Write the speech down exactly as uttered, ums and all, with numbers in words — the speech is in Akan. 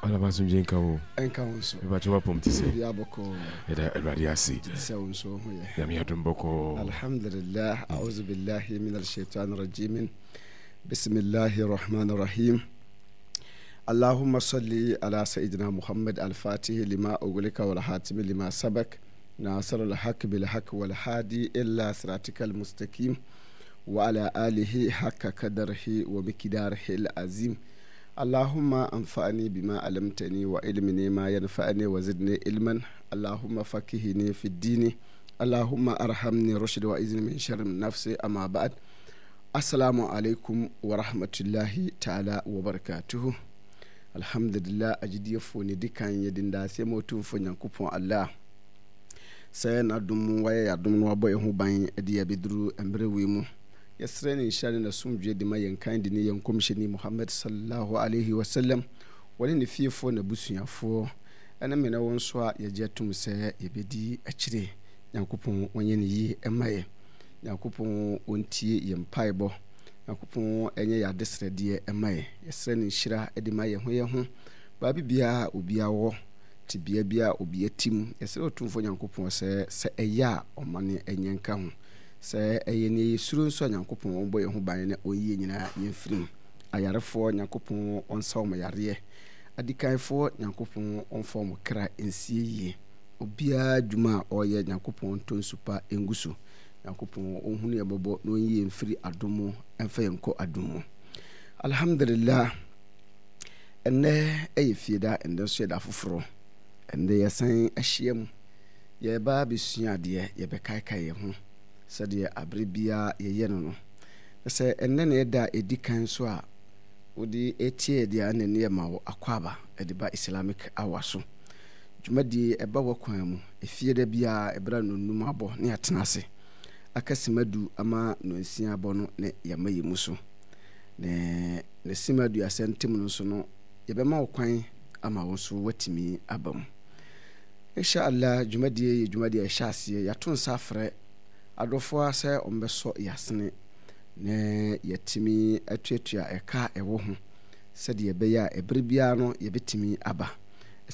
ala basum jenka wo enka wonso e ba choba pomti se ya boko eda elwadiasi se wonso ho ye ya mi hatum boko alhamdulillah a'udhu billahi minash shaitanir rajim bismillahir rahmanir rahim اللهم صل على سيدنا محمد الفاتح لما أغلق والحاتم لما سبق ناصر الحق بالحق والهادي إلا صراطك المستقيم وعلى آله حق قدره ومقداره العظيم اللهم أنفعني بما علمتني وعلمني ما ينفعني وزدني علما اللهم فقهني في الدين اللهم أرحمني رشد وإذن من شر نفسي أما بعد السلام عليكم ورحمة الله تعالى وبركاته alhamdulillah ajidiye foni dikan yedin da sai motun fonyan kupon Allah sai na dum waya ya dum no boy hu ban ediya bidru embre wimu yasrani inshallah na sumje di mayen kan di ne yankom shini Muhammad sallallahu alaihi wasallam wani ne fifo na busunyafo ana mena wonso a yaje tum sai yebedi akire yankopon wonye ne yi emaye yankopon ontie yempaibo yakupon enye ya desrede emaye yesre ne shira edima ye ho ye ho ba bibia obia wo ti bia bia obia tim yesre otumfo yankupon se se eya omane enyenka ho se eye ne yesuro nso yankupon ombo ye ho ban ne oyi nyina yemfiri ayarefo yankupon onsa o mayare adikanfo yankupon onfo mo kra ensie yi obia dwuma oye yankupon tonsupa engusu yakupon ohunu yebobo no yi mfiri adomo enfa yenko adomo alhamdulillah enne eyefieda ende so da foforo ende yesan ahiam ye ba besua de ye be kaikai ye ho sede abrebia ye ye no no se enne ne da edikan so a odi etie de anene ye mawo akwaba ediba islamic awaso dwumadi eba wakwan mu efieda bia ebra nonum abo ne atenase akasimadu ama no nsia abono ne yamayi muso ne ne simadu asentem no so no yebema okwan ama wonso watimi abam insha Allah jumadi ye jumadi ya shasiye ya tun safre adofo ase ombeso yasene ne yatimi atuatua eka ewo ho sede yebeya ebribia no yebetimi aba